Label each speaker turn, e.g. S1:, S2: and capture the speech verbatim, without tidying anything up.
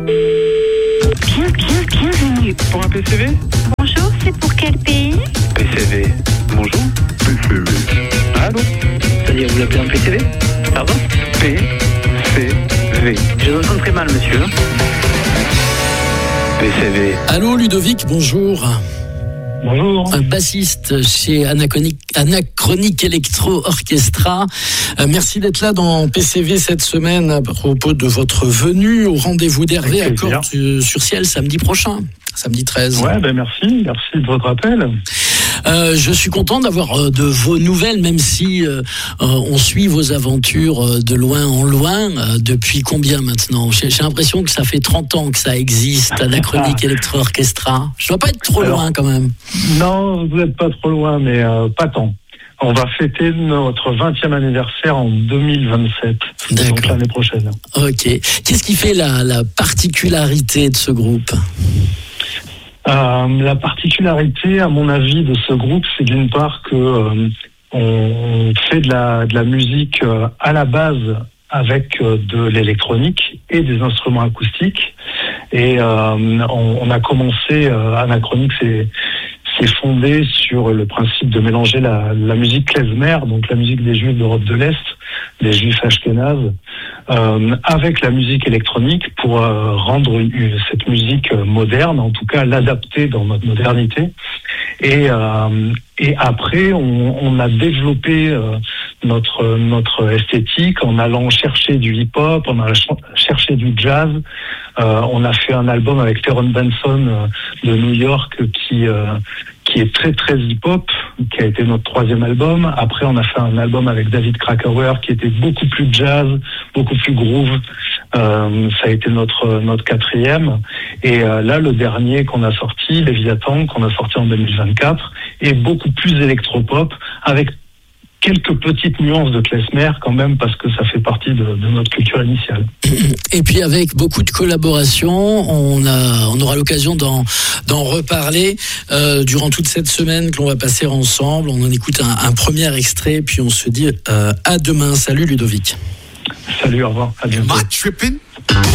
S1: Bien, bien, bienvenue.
S2: Pour un P C V?
S1: Bonjour, c'est pour quel pays?
S2: P C V. Bonjour. P C V. Allô?
S3: C'est-à-dire, vous l'appelez un P C V? Pardon?
S2: P C V.
S3: Je vous entends très mal, monsieur.
S2: P C V.
S4: Allô Ludovic, bonjour.
S3: Bonjour.
S4: Un bassiste chez Anachronique, Anachronique Electro Orchestra. Euh, merci d'être là dans P C V cette semaine à propos de votre venue au rendez-vous d'Hervé à Cordes-sur-Ciel samedi prochain, samedi treize.
S5: Ouais, ben merci, merci de votre appel.
S4: Euh, je suis content d'avoir euh, de vos nouvelles, même si euh, euh, on suit vos aventures euh, de loin en loin. Euh, depuis combien maintenant? J'ai, j'ai l'impression que ça fait trente ans que ça existe, Anachronique Electro Orchestra. Je dois pas être trop Alors, loin quand même.
S5: Non, vous n'êtes pas trop loin, mais euh, pas tant. On va fêter notre vingtième anniversaire en deux mille vingt-sept,
S4: D'accord.
S5: Donc l'année prochaine.
S4: Ok. Qu'est-ce qui fait la, la particularité de ce groupe?
S5: Euh, la particularité, à mon avis, de ce groupe, c'est d'une part que euh, on fait de la, de la musique euh, à la base avec euh, de l'électronique et des instruments acoustiques. Et euh, on, on a commencé, euh, Anachronique, c'est c'est fondé sur le principe de mélanger la, la musique klezmer, donc la musique des Juifs d'Europe de l'Est, des Juifs ashkénazes, euh, avec la musique électronique pour euh, rendre une, cette musique moderne, en tout cas l'adapter dans notre modernité. Et, euh, et après, on, on a développé euh, notre notre esthétique en allant chercher du hip-hop, en allant chercher du jazz. Euh, on a fait un album avec Theron Benson euh, de New York qui euh, qui est très très hip-hop, qui a été notre troisième album. Après, on a fait un album avec David Krakauer qui était beaucoup plus jazz, beaucoup plus groove. Euh, ça a été notre notre quatrième. Et euh, là, le dernier qu'on a sorti, Léviathan, qu'on a sorti en deux mille vingt-quatre, est beaucoup plus électropop, avec quelques petites nuances de klezmer quand même, parce que ça fait partie de, de notre culture initiale.
S4: Et puis avec beaucoup de collaborations, on a, on aura l'occasion d'en, d'en reparler euh, durant toute cette semaine que l'on va passer ensemble. On en écoute un, un premier extrait, puis on se dit euh, à demain. Salut Ludovic.
S5: Salut, au revoir, à bientôt.